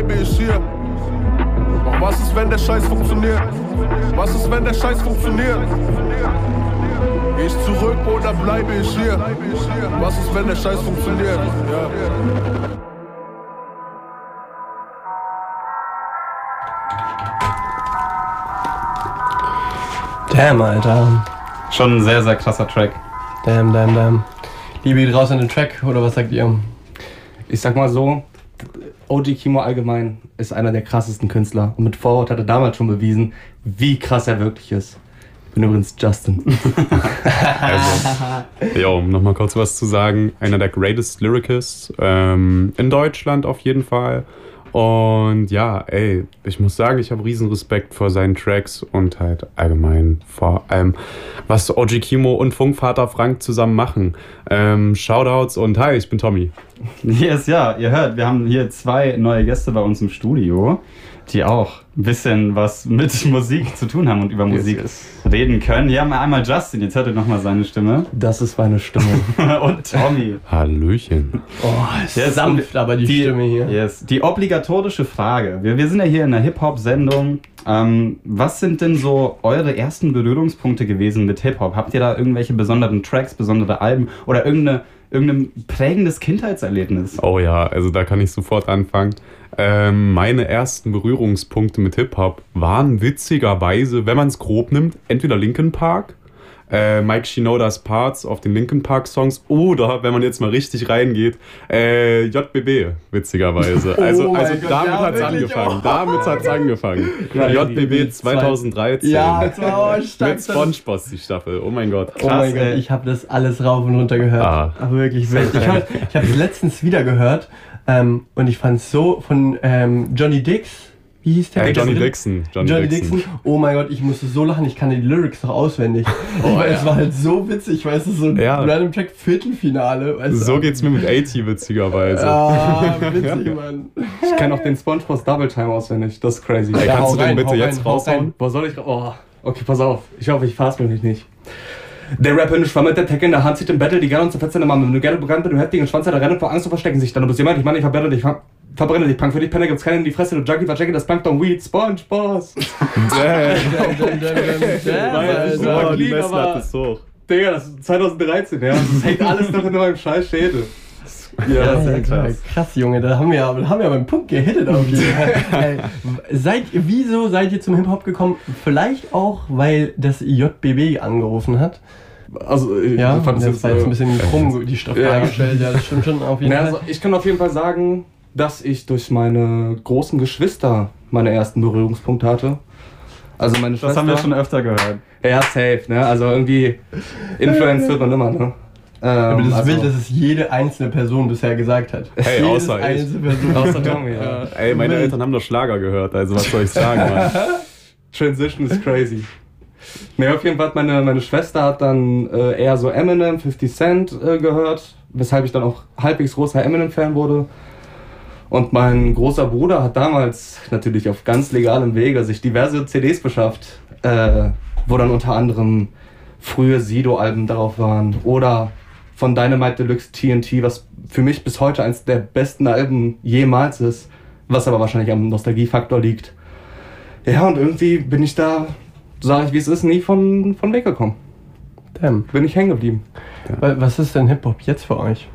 bleibe ich hier? Doch was ist, wenn der Scheiß funktioniert? Was ist, wenn der Scheiß funktioniert? Geh ich zurück oder bleibe ich hier? Was ist, wenn der Scheiß funktioniert? Ja. Damn, Alter. Schon ein sehr, sehr krasser Track. Damn. Liebe geht raus an den Track, oder was sagt ihr? Ich sag mal so, OG Kimo allgemein ist einer der krassesten Künstler. Und mit Vorwort hat er damals schon bewiesen, wie krass er wirklich ist. Ich bin übrigens Justin. Um nochmal kurz was zu sagen. Einer der greatest Lyricists in Deutschland auf jeden Fall. Und ja, ich muss sagen, ich habe riesen Respekt vor seinen Tracks und halt allgemein vor allem, was OG Kimo und Funkvater Frank zusammen machen. Shoutouts und hi, ich bin Tommy. Yes, ja, ihr hört, wir haben hier 2 neue Gäste bei uns im Studio, die auch ein bisschen was mit Musik zu tun haben und über Musik reden können. Hier haben wir einmal Justin, jetzt hört ihr nochmal seine Stimme. Das ist meine Stimme. Und Tommy. Hallöchen. Oh, ist sanft, aber die Stimme hier. Yes, die obligatorische Frage. Wir sind ja hier in einer Hip-Hop-Sendung. Was sind denn so eure ersten Berührungspunkte gewesen mit Hip-Hop? Habt ihr da irgendwelche besonderen Tracks, besondere Alben oder irgendein prägendes Kindheitserlebnis? Oh ja, also da kann ich sofort anfangen. Meine ersten Berührungspunkte mit Hip-Hop waren witzigerweise, wenn man es grob nimmt, entweder Linkin Park, Mike Shinoda's Parts auf den Linkin Park Songs oder, wenn man jetzt mal richtig reingeht, JBB, witzigerweise. Also damit hat es angefangen. Damit hat es angefangen. JBB 2013. Ja, das war auch stark. Mit SpongeBob die Staffel. Oh mein Gott. Krass, oh mein Gott, ich habe das alles rauf und runter gehört. Aber wirklich wild. Ich habe es letztens wieder gehört und ich fand es so von Johnny Dix. Wie hieß der? Johnny Dixon. Johnny Dixon. Oh mein Gott, ich musste so lachen, ich kann die Lyrics noch auswendig. Es war halt so witzig, weißt du, so ein random Track Viertelfinale. Weißt so geht's mir mit AT witzigerweise. Ah, witzig, Mann. Ich kann auch den SpongeBob Double Time auswendig, das ist crazy. Ey, kannst du den bitte jetzt raushauen? Boah, soll ich? Oh, okay, pass auf. Ich hoffe, ich fass mich nicht. Der Rapper in Schwamm mit der Tech in der Hand zieht im Battle die gerne und zerfetzt deine Mama. Wenn du gerne bekannt bist, du heftigen Schwanz, der rennt vor Angst zu verstecken sich. Dann du bist jemand, ich meine, ich verbrenne dich. Verbrenne dich, Punk. Für dich, Penner, gibt's keinen in die Fresse. Du Junkie, verchecke das Plankton, Weed, SpongeBob. Die Messlatte ist hoch. Digga, das ist 2013, ja. Das hängt alles noch in meinem scheiß Schädel. Ja, das ist ja krass. Krass, Junge, da haben wir beim Punkt gehittet auf jeden Fall. Wieso seid ihr zum Hip-Hop gekommen? Vielleicht auch, weil das JBB angerufen hat. Also, ja, das war jetzt ein bisschen krumm, die Frage gestellt. Ja, das stimmt schon auf jeden Fall. Also, ich kann auf jeden Fall sagen, dass ich durch meine großen Geschwister meine ersten Berührungspunkte hatte. Also meine Schwester... Das haben wir schon öfter gehört. Ja, safe, ne? Also irgendwie Influence wird man immer, ne? Aber das ist wild, dass es jede einzelne Person bisher gesagt hat. Hey, außer ich. Außer Tommy, ja. Ey, meine Eltern haben doch Schlager gehört, also was soll ich sagen, Mann? Transition ist crazy. Ne, auf jeden Fall hat meine Schwester hat dann eher so Eminem, 50 Cent gehört, weshalb ich dann auch halbwegs großer Eminem-Fan wurde. Und mein großer Bruder hat damals natürlich auf ganz legalem Wege sich diverse CDs beschafft, wo dann unter anderem frühe Sido-Alben darauf waren oder von Dynamite Deluxe TNT, was für mich bis heute eines der besten Alben jemals ist, was aber wahrscheinlich am Nostalgiefaktor liegt. Ja, und irgendwie bin ich da, sage ich wie es ist, nie von weggekommen. Damn. Bin ich hängen geblieben. Ja. Was ist denn Hip-Hop jetzt für euch?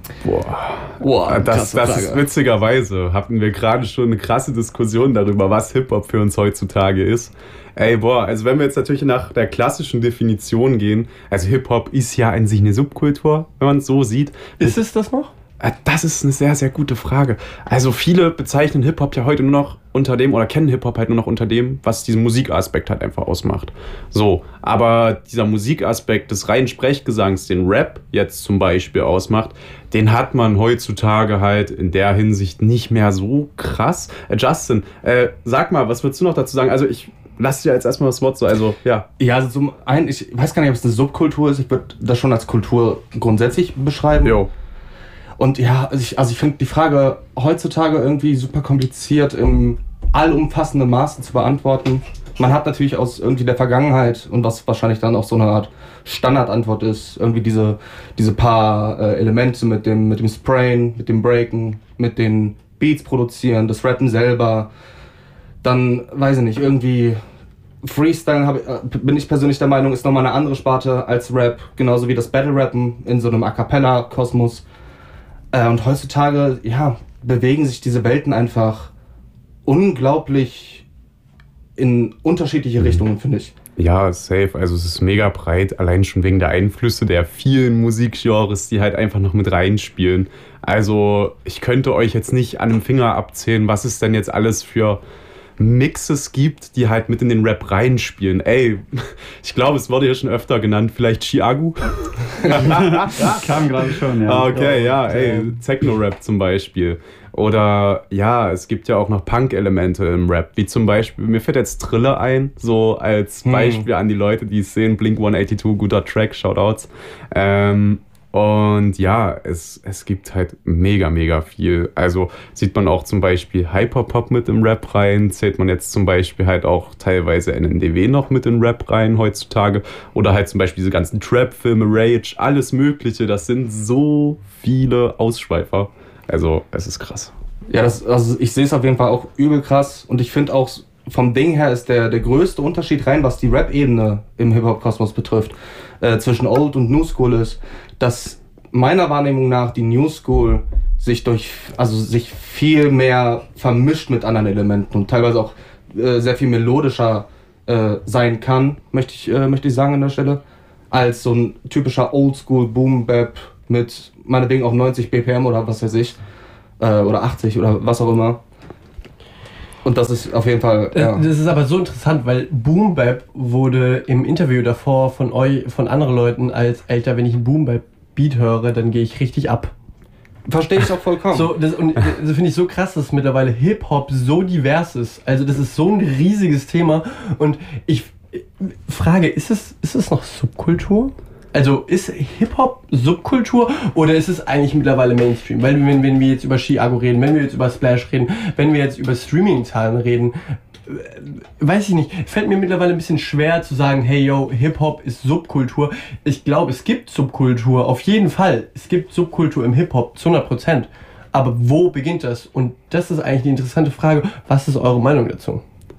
Boah, das ist witzigerweise, hatten wir gerade schon eine krasse Diskussion darüber, was Hip-Hop für uns heutzutage ist. Also wenn wir jetzt natürlich nach der klassischen Definition gehen, also Hip-Hop ist ja an sich eine Subkultur, wenn man es so sieht. Ist es das noch? Das ist eine sehr, sehr gute Frage. Also viele bezeichnen Hip-Hop ja heute nur noch unter dem, oder kennen Hip-Hop halt nur noch unter dem, was diesen Musikaspekt halt einfach ausmacht. So, aber dieser Musikaspekt des reinen Sprechgesangs, den Rap jetzt zum Beispiel ausmacht, den hat man heutzutage halt in der Hinsicht nicht mehr so krass. Justin, sag mal, was würdest du noch dazu sagen? Also ich lass dir jetzt erstmal das Wort so, also ja. Ja, also zum einen, ich weiß gar nicht, ob es eine Subkultur ist, ich würde das schon als Kultur grundsätzlich beschreiben. Jo. Und ja, also ich finde die Frage heutzutage irgendwie super kompliziert im allumfassenden Maße zu beantworten. Man hat natürlich aus irgendwie der Vergangenheit und was wahrscheinlich dann auch so eine Art Standardantwort ist, irgendwie diese paar Elemente mit dem Sprayen, mit dem Breaken, mit den Beats produzieren, das Rappen selber, dann, weiß ich nicht, irgendwie Freestyle bin ich persönlich der Meinung, ist nochmal eine andere Sparte als Rap, genauso wie das Battle-Rappen in so einem A-Cappella-Kosmos. Und heutzutage, ja, bewegen sich diese Welten einfach unglaublich in unterschiedliche Richtungen, finde ich. Ja, safe. Also es ist mega breit, allein schon wegen der Einflüsse der vielen Musikgenres, die halt einfach noch mit reinspielen. Also ich könnte euch jetzt nicht an einem Finger abzählen, was es denn jetzt alles für Mixes gibt, die halt mit in den Rap reinspielen. Ey, ich glaube, es wurde ja schon öfter genannt, vielleicht Chiagu? Kam gerade schon, ja. Okay, ja, ey, Techno-Rap zum Beispiel. Oder ja, es gibt ja auch noch Punk-Elemente im Rap, wie zum Beispiel, mir fällt jetzt Trille ein, so als Beispiel an die Leute, die es sehen, Blink 182, guter Track, Shoutouts. Und ja, es gibt halt mega, mega viel. Also sieht man auch zum Beispiel Hyperpop mit im Rap rein, zählt man jetzt zum Beispiel halt auch teilweise NNDW noch mit in Rap rein heutzutage. Oder halt zum Beispiel diese ganzen Trap-Filme, Rage, alles Mögliche. Das sind so viele Ausschweifer. Also es ist krass. Ja, also ich sehe es auf jeden Fall auch übel krass und ich finde auch vom Ding her ist der größte Unterschied rein, was die Rap-Ebene im Hip-Hop-Kosmos betrifft, zwischen Old und New School ist, dass meiner Wahrnehmung nach die New School sich viel mehr vermischt mit anderen Elementen und teilweise auch sehr viel melodischer sein kann, möchte ich sagen an der Stelle, als so ein typischer Oldschool Boom-Bap mit meinetwegen auch 90 BPM oder was weiß ich, oder 80 oder was auch immer. Und das ist auf jeden Fall, ja. Das ist aber so interessant, weil Boom Bap wurde im Interview davor von anderen Leuten als, Alter, wenn ich einen Boom Bap Beat höre, dann gehe ich richtig ab. Verstehe ich auch vollkommen. Das finde ich so krass, dass mittlerweile Hip-Hop so divers ist. Also das ist so ein riesiges Thema und ich frage, ist es noch Subkultur? Also ist Hip-Hop Subkultur oder ist es eigentlich mittlerweile Mainstream? Weil wenn wir jetzt über Chiago reden, wenn wir jetzt über Splash reden, wenn wir jetzt über Streaming-Zahlen reden, weiß ich nicht, fällt mir mittlerweile ein bisschen schwer zu sagen, hey yo, Hip-Hop ist Subkultur. Ich glaube, es gibt Subkultur, auf jeden Fall. Es gibt Subkultur im Hip-Hop, zu 100%. Aber wo beginnt das? Und das ist eigentlich die interessante Frage. Was ist eure Meinung dazu?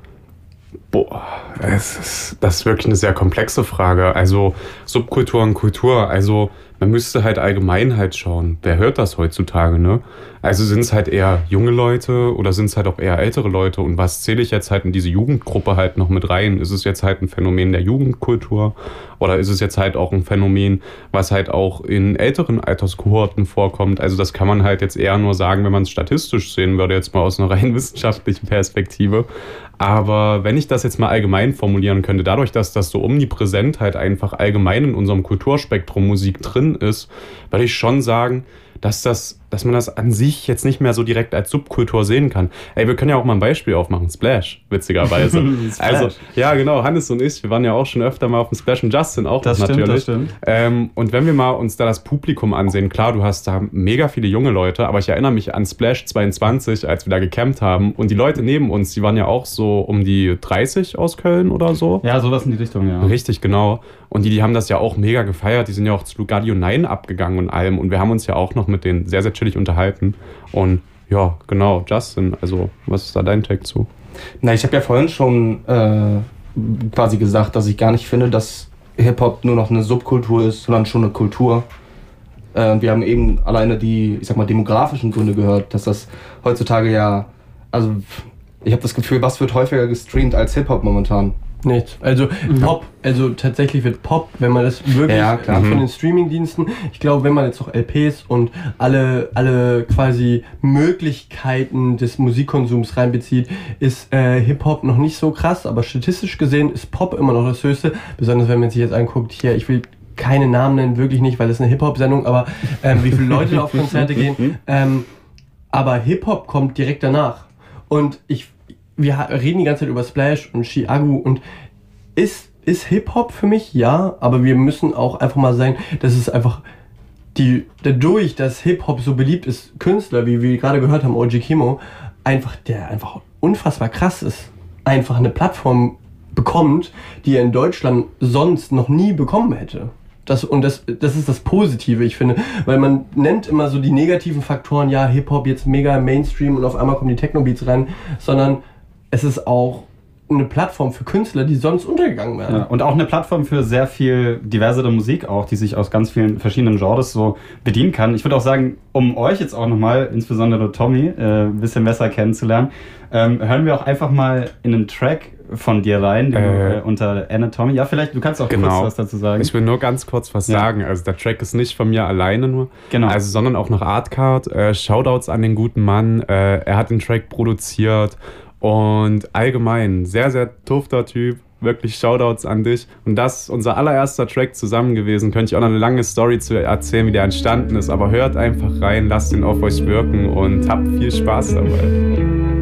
Boah, das ist wirklich eine sehr komplexe Frage. Also Subkultur und Kultur, also man müsste halt allgemein halt schauen, wer hört das heutzutage, ne? Also sind es halt eher junge Leute oder sind es halt auch eher ältere Leute und was zähle ich jetzt halt in diese Jugendgruppe halt noch mit rein? Ist es jetzt halt ein Phänomen der Jugendkultur oder ist es jetzt halt auch ein Phänomen, was halt auch in älteren Alterskohorten vorkommt? Also das kann man halt jetzt eher nur sagen, wenn man es statistisch sehen würde, jetzt mal aus einer rein wissenschaftlichen Perspektive. Aber wenn ich das jetzt mal allgemein formulieren könnte, dadurch, dass das so omnipräsent halt einfach allgemein in unserem Kulturspektrum Musik drin ist, würde ich schon sagen, dass man das an sich jetzt nicht mehr so direkt als Subkultur sehen kann. Ey, wir können ja auch mal ein Beispiel aufmachen. Splash, witzigerweise. Splash. Also, ja genau, Hannes und ich, wir waren ja auch schon öfter mal auf dem Splash und Justin auch das natürlich. Stimmt, das stimmt. Und wenn wir mal uns da das Publikum ansehen, klar, du hast da mega viele junge Leute, aber ich erinnere mich an Splash 22, als wir da gecampt haben und die Leute neben uns, die waren ja auch so um die 30 aus Köln oder so. Ja, sowas in die Richtung, ja. Richtig, genau. Und die haben das ja auch mega gefeiert. Die sind ja auch zu Lugardio 9 abgegangen und allem. Und wir haben uns ja auch noch mit denen sehr, sehr chillig unterhalten. Und ja, genau, Justin, also was ist da dein Take zu? Na, ich habe ja vorhin schon quasi gesagt, dass ich gar nicht finde, dass Hip-Hop nur noch eine Subkultur ist, sondern schon eine Kultur. Wir haben eben alleine die, ich sag mal, demografischen Gründe gehört, dass das heutzutage ja, also ich habe das Gefühl, was wird häufiger gestreamt als Hip-Hop momentan? Nichts. Also Pop, also tatsächlich wird Pop, wenn man das wirklich von den Streamingdiensten, ich glaube, wenn man jetzt noch LPs und alle quasi Möglichkeiten des Musikkonsums reinbezieht, ist Hip-Hop noch nicht so krass, aber statistisch gesehen ist Pop immer noch das Höchste, besonders wenn man sich jetzt anguckt, hier, ich will keine Namen nennen, wirklich nicht, weil das ist eine Hip-Hop-Sendung, aber wie viele Leute da auf Konzerte gehen, aber Hip-Hop kommt direkt danach und wir reden die ganze Zeit über Splash und Chiago und ist Hip-Hop für mich? Ja, aber wir müssen auch einfach mal sagen, dass es einfach dadurch, dass Hip-Hop so beliebt ist, Künstler, wie wir gerade gehört haben, OG Kimo, der einfach unfassbar krass ist, einfach eine Plattform bekommt, die er in Deutschland sonst noch nie bekommen hätte. Das ist das Positive, ich finde. Weil man nennt immer so die negativen Faktoren, ja, Hip-Hop jetzt mega Mainstream und auf einmal kommen die Techno-Beats rein, sondern es ist auch eine Plattform für Künstler, die sonst untergegangen wären. Ja, und auch eine Plattform für sehr viel diversere Musik auch, die sich aus ganz vielen verschiedenen Genres so bedienen kann. Ich würde auch sagen, um euch jetzt auch nochmal, insbesondere Tommy, ein bisschen besser kennenzulernen, hören wir auch einfach mal in einen Track von dir rein, den du unter Anatomy. Ja, vielleicht, du kannst auch kurz was dazu sagen. Ich will nur ganz kurz was sagen. Also der Track ist nicht von mir alleine nur, sondern auch noch Artcard. Shoutouts an den guten Mann. Er hat den Track produziert und allgemein sehr, sehr dufter Typ. Wirklich Shoutouts an dich. Und das ist unser allererster Track zusammen gewesen. Könnte ich auch noch eine lange Story zu erzählen, wie der entstanden ist. Aber hört einfach rein, lasst ihn auf euch wirken und habt viel Spaß dabei.